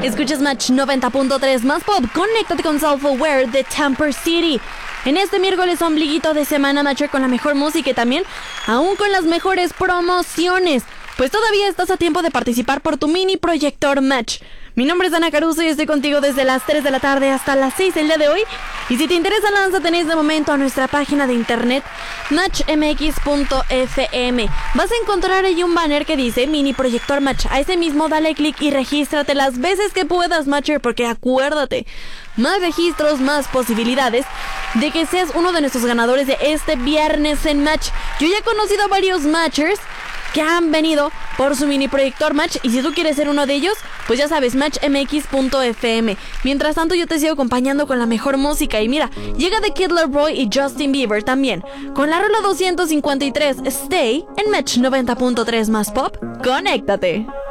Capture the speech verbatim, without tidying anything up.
Escuchas Match noventa punto tres más pop. Conéctate con Self-Aware de Tamper City. En este miércoles ombliguito de semana, Matcher, con la mejor música y también aún con las mejores promociones. Pues todavía estás a tiempo de participar por tu mini proyector Match. Mi nombre es Ana Caruso y estoy contigo desde las tres de la tarde hasta las seis del día de hoy. Y si te interesa, lánzate en este momento a nuestra página de internet match m x punto f m. Vas a encontrar ahí un banner que dice mini proyector Match. A ese mismo dale clic y regístrate las veces que puedas, Matcher, porque acuérdate, más registros, más posibilidades de que seas uno de nuestros ganadores de este viernes en Match. Yo ya he conocido a varios Matchers que han venido por su mini proyector Match, y si tú quieres ser uno de ellos, pues ya sabes, match m x punto f m. Mientras tanto, yo te sigo acompañando con la mejor música, y mira, llega The Kid Laroi y Justin Bieber también, con la rola doscientos cincuenta y tres, Stay, en Match noventa punto tres más pop. ¡Conéctate!